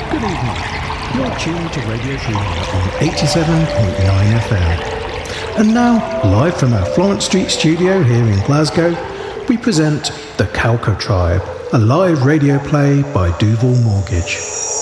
Good evening. You're tuned to Radio Puma on 87.9 FM. And now, live from our Florence Street studio here in Glasgow, we present The Calco Tribe, a live radio play by Duval Mortgage.